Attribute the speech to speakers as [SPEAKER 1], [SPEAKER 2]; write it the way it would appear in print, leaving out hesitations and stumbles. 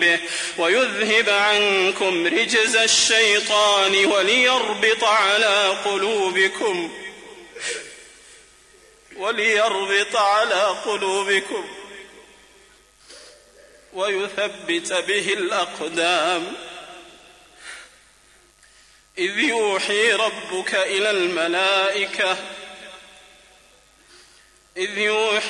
[SPEAKER 1] به ويذهب عنكم رجز الشيطان وليربط على قلوبكم ويثبت به الأقدام. إذ يوحي ربك إلى الملائكة